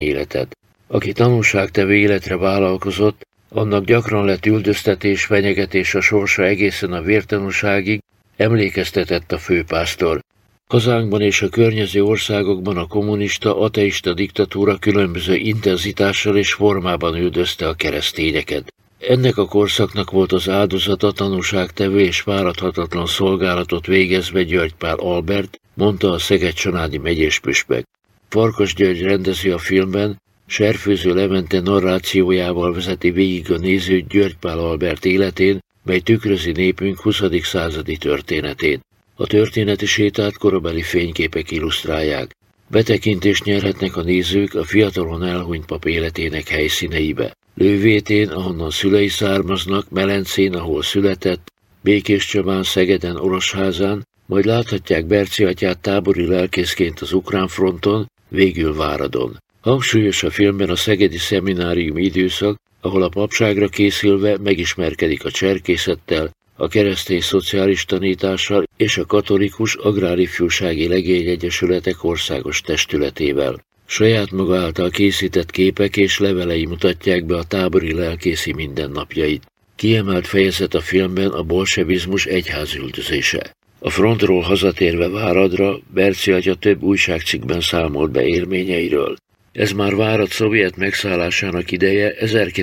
életet. Aki tanúságtevő életre vállalkozott, annak gyakran lett üldöztetés, fenyegetés a sorsa egészen a vértanúságig, emlékeztetett a főpásztor. Hazánkban és a környező országokban a kommunista, ateista diktatúra különböző intenzitással és formában üldözte a keresztényeket. Ennek a korszaknak volt az áldozata tanúságtevő és fáradhatatlan szolgálatot végezve György Pál Albert, mondta a Szeged-Csanádi megyés püspök. Farkas György rendező a filmben, Serfőző Levente narrációjával vezeti végig a nézőt György Pál Albert életén, mely tükrözi népünk 20. századi történetét. A történeti sétát korabeli fényképek illusztrálják. Betekintést nyerhetnek a nézők a fiatalon elhunyt pap életének helyszíneibe. Lővétén, ahonnan szülei származnak, Melencén, ahol született, Békéscsabán, Szegeden, Orosházán, majd láthatják Berci atyát tábori lelkészként az ukrán fronton, végül Váradon. Hangsúlyos a filmben a szegedi szeminárium időszak, ahol a papságra készülve megismerkedik a cserkészettel, a keresztény szociális tanítással és a katolikus agrárifjúsági legényegyesületek országos testületével. Saját maga által készített képek és levelei mutatják be a tábori lelkészi mindennapjait. Kiemelt fejezet a filmben a bolsevizmus egyházüldözése. A frontról hazatérve Váradra, Berci atya több újságcikkben számolt be élményeiről. Ez már Várad szovjet megszállásának ideje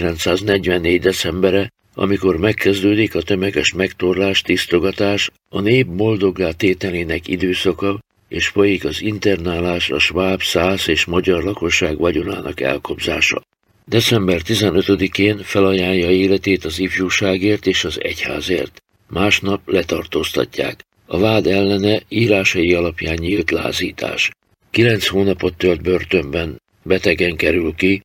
1944. decembere, amikor megkezdődik a tömeges megtorlás, tisztogatás, a nép boldoggá tételének időszaka, és folyik az internálás, a sváb, szász és magyar lakosság vagyonának elkobzása. December 15-én felajánlja életét az ifjúságért és az egyházért. Másnap letartóztatják. A vád ellene írásai alapján nyílt lázítás. 9 hónapot tölt börtönben, betegen kerül ki,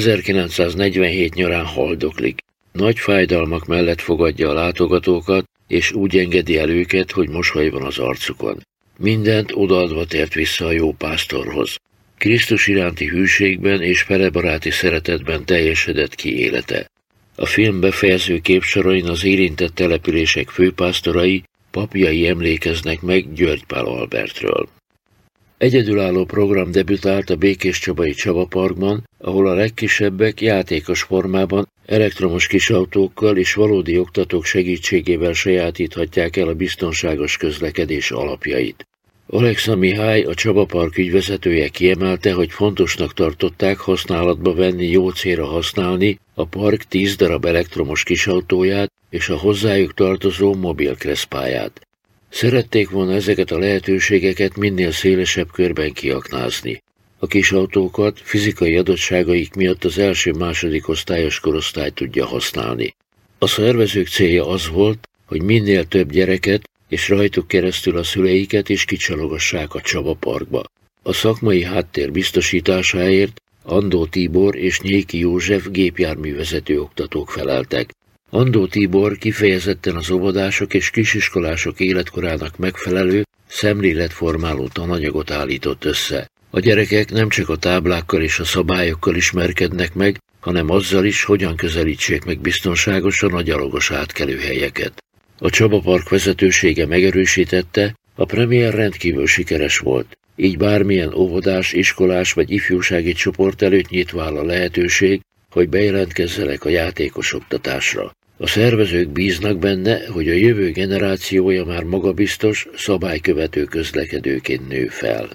1947 nyarán haldoklik. Nagy fájdalmak mellett fogadja a látogatókat, és úgy engedi el őket, hogy mosoly van az arcukon. Mindent odaadva tért vissza a jó pásztorhoz. Krisztus iránti hűségben és felebaráti szeretetben teljesedett ki élete. A film befejező képsorain az érintett települések főpásztorai, papjai emlékeznek meg György Pál Albertről. Egyedülálló program debütált a Békéscsabai Csaba Parkban, ahol a legkisebbek játékos formában, elektromos kisautókkal és valódi oktatók segítségével sajátíthatják el a biztonságos közlekedés alapjait. Alexa Mihály, a Csaba Park ügyvezetője kiemelte, hogy fontosnak tartották használatba venni, jó célra használni a park 10 darab elektromos kisautóját és a hozzájuk tartozó mobil kreszpáját. Szerették volna ezeket a lehetőségeket minél szélesebb körben kiaknázni. A kisautókat fizikai adottságaik miatt az első-második osztályos korosztály tudja használni. A szervezők célja az volt, hogy minél több gyereket és rajtuk keresztül a szüleiket is kicsalogassák a Csaba Parkba. A szakmai háttér biztosításáért Andó Tibor és Nyéki József gépjárművezető oktatók feleltek. Andó Tibor kifejezetten az óvodások és kisiskolások életkorának megfelelő, szemléletformáló tananyagot állított össze. A gyerekek nem csak a táblákkal és a szabályokkal ismerkednek meg, hanem azzal is, hogyan közelítsék meg biztonságosan a gyalogos átkelőhelyeket. A Csaba Park vezetősége megerősítette, a premier rendkívül sikeres volt. Így bármilyen óvodás, iskolás vagy ifjúsági csoport előtt nyitva áll a lehetőség, hogy bejelentkezzenek a játékos oktatásra. A szervezők bíznak benne, hogy a jövő generációja már magabiztos, szabálykövető közlekedőként nő fel.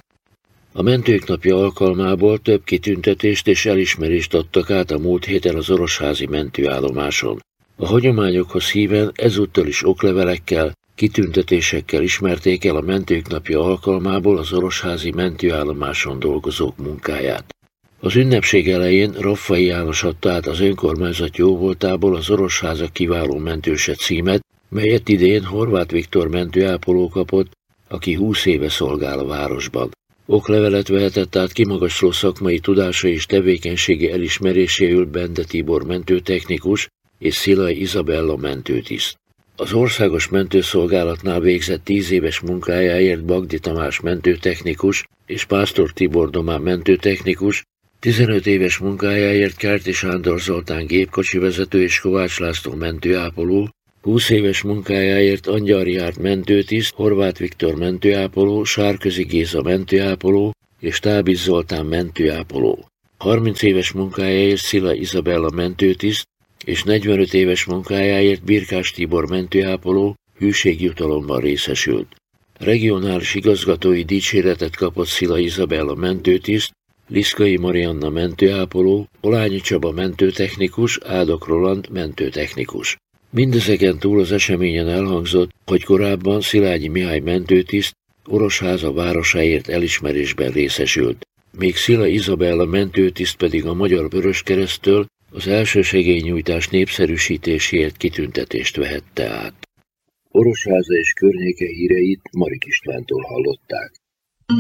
A Mentők Napja alkalmából több kitüntetést és elismerést adtak át a múlt héten az orosházi mentőállomáson. A hagyományokhoz híven ezúttal is oklevelekkel, kitüntetésekkel ismerték el a Mentők Napja alkalmából az orosházi mentőállomáson dolgozók munkáját. Az ünnepség elején Raffai János adta át az önkormányzat jóvoltából az Orosháza kiváló mentőse címet, melyet idén Horváth Viktor mentőápoló kapott, aki 20 éve szolgál a városban. Oklevelet vehetett át kimagasló szakmai tudása és tevékenységi elismeréséül Bende Tibor mentőtechnikus és Szilai Izabella mentőtiszt. Az országos mentőszolgálatnál végzett 10 éves munkájáért Bagdi Tamás mentőtechnikus és Pásztor Tibor Domán mentőtechnikus, 15 éves munkájáért Kerti Sándor Zoltán gépkocsivezető és Kovács László mentőápoló, 20 éves munkájáért Angyar Járt mentőtiszt, Horváth Viktor mentőápoló, Sárközi Géza mentőápoló és Tábis Zoltán mentőápoló. 30 éves munkájáért Szila Izabella mentőtiszt és 45 éves munkájáért Birkás Tibor mentőápoló hűségjutalomban részesült. Regionális igazgatói dicséretet kapott Szila Izabella mentőtiszt, Liszkai Marianna mentőápoló, Olányi Csaba mentőtechnikus, Ádok Roland mentőtechnikus. Mindezeken túl az eseményen elhangzott, hogy korábban Szilágyi Mihály mentőtiszt Orosháza városáért elismerésben részesült, még Szila Izabella mentőtiszt pedig a Magyar Vöröskereszttől az elsősegélynyújtás népszerűsítéséért kitüntetést vehette át. Orosháza és környéke híreit Marik Istvántól hallották.